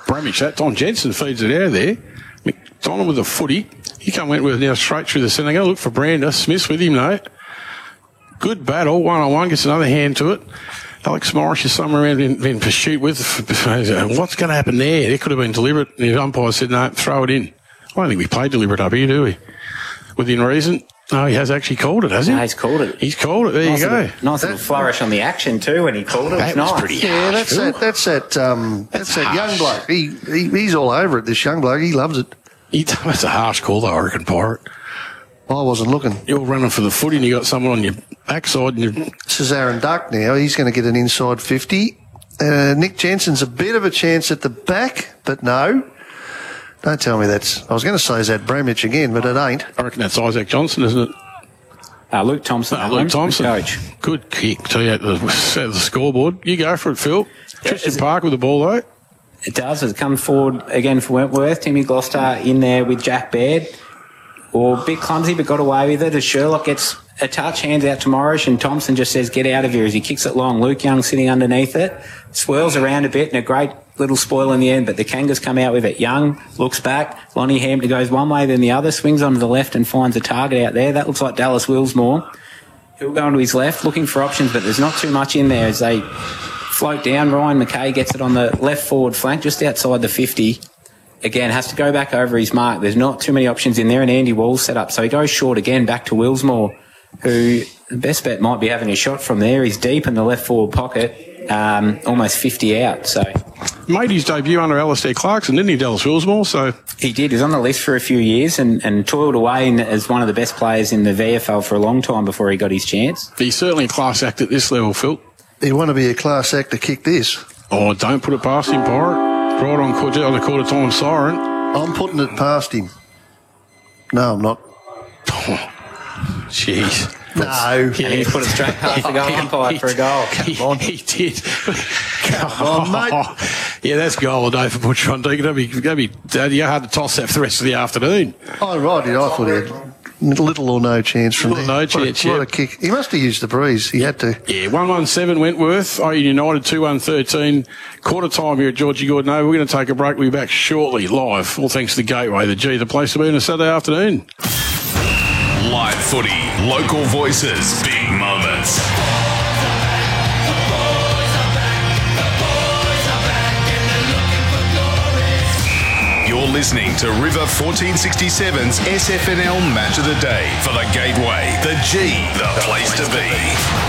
Bramish, that Don Jensen feeds it out of there. McDonald with a footy. He come Wentworth now straight through the centre. They're going to look for Brander. Smith's with him, though. Good battle, 1-on-1, gets another hand to it. Alex Morris is somewhere around in pursuit with. What's going to happen there? It could have been deliberate. The umpire said, no, throw it in. I don't think we played deliberate up here, do we? Within reason. No, he has actually called it, hasn't he? No, he's called it. He's called it. There you go. Nice little flourish on the action too when he called it. That was pretty harsh. Yeah, that's that young bloke. He's all over it, this young bloke. He loves it. That's a harsh call, though, I reckon, Pirate. I wasn't looking. You're running for the footy and you got someone on your backside. This is Aaron Duck now. He's going to get an inside 50. Nick Jensen's a bit of a chance at the back, but no. Don't tell me that's... I was going to say is that Bramich again, but it ain't. I reckon that's Isaac Johnson, isn't it? Luke Thompson. Luke Thompson. Coach. Good kick to you at the scoreboard. You go for it, Phil. Tristan Park with the ball, though. It does. It's come forward again for Wentworth. Timmy Gloucester in there with Jack Baird. Or a bit clumsy, but got away with it as Sherlock gets a touch, hands out to Morris, and Thompson just says, get out of here as he kicks it long. Luke Young sitting underneath it. Swirls around a bit and a great little spoil in the end, but the Kangas come out with it. Young looks back. Lonnie Hampton goes one way then the other, swings onto the left and finds a target out there. That looks like Dallas Willsmore. He'll go onto his left looking for options, but there's not too much in there as they float down. Ryan McKay gets it on the left forward flank just outside the 50. Again, has to go back over his mark. There's not too many options in there, and Andy Wall's set up. So he goes short again back to Willsmore, who the best bet might be having a shot from there. He's deep in the left forward pocket, almost 50 out. So made his debut under Alistair Clarkson, didn't he, Dallas Willsmore? So he did. He was on the list for a few years and toiled away as one of the best players in the VFL for a long time before he got his chance. He's certainly a class act at this level, Phil. You want to be a class act to kick this? Oh, don't put it past him, Pirate. Right on the quarter time siren. I'm putting it past him. No, I'm not. Jeez. No. And he's put it straight past the goal umpire for a goal. Come on. He did. Come on, mate. Yeah, that's goal a day for Butcher on Deacon. That'd be hard to toss that for the rest of the afternoon. Oh, right. I thought he had little or no chance from there. No chance, What a kick. He must have used the breeze. He had to. Yeah, 117 Wentworth. United 2-1-13. Quarter time here at Georgie Gordon. We're going to take a break. We'll be back shortly, live. All thanks to the Gateway, the G, the place to be on a Saturday afternoon. Live footy, local voices, big moments. You're listening to River 1467's SFNL Match of the Day for the Gateway, the G, the place to be.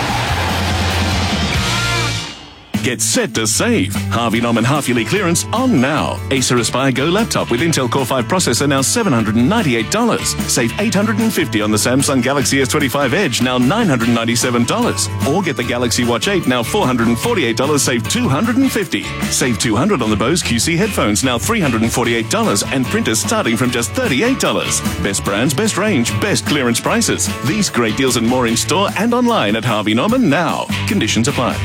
Get set to save. Harvey Norman half-yearly clearance on now. Acer Aspire Go laptop with Intel Core 5 processor now $798. Save $850 on the Samsung Galaxy S25 Edge, now $997. Or get the Galaxy Watch 8, now $448, save $250. Save $200 on the Bose QC headphones, now $348, and printers starting from just $38. Best brands, best range, best clearance prices. These great deals and more in store and online at Harvey Norman now. Conditions apply.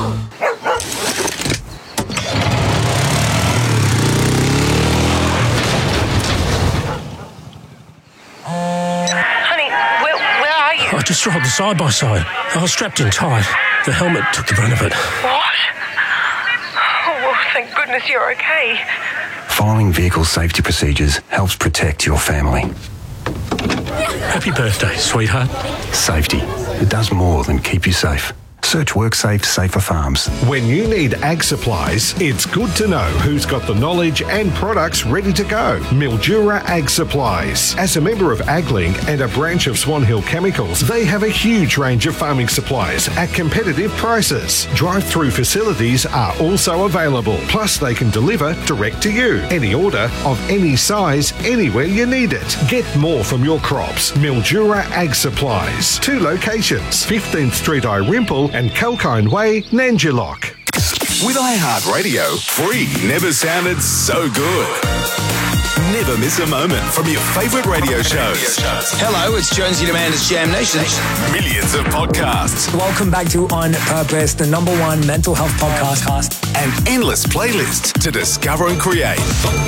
I just rolled the side-by-side. I was strapped in tight. The helmet took the brunt of it. What? Oh, thank goodness you're okay. Following vehicle safety procedures helps protect your family. Happy birthday, sweetheart. Safety. It does more than keep you safe. Search WorkSafe Safer Farms. When you need ag supplies, it's good to know who's got the knowledge and products ready to go. Mildura Ag Supplies. As a member of AgLink and a branch of Swan Hill Chemicals, they have a huge range of farming supplies at competitive prices. Drive-through facilities are also available. Plus, they can deliver direct to you. Any order of any size, anywhere you need it. Get more from your crops. Mildura Ag Supplies. 2 locations, 15th Street, Irimple, and Kalkine Way, Nanjilock. With iHeartRadio, free never sounded so good. Never miss a moment from your favourite radio shows. Hello, it's Jonesy and Amanda's Jam Nation. Millions of podcasts. Welcome back to On Purpose, the #1 mental health podcast. And endless playlists to discover and create.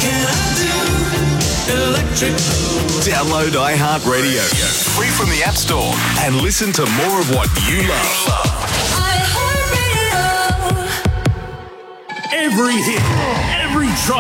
Download iHeartRadio, free from the App Store, and listen to more of what you love. Every hit, every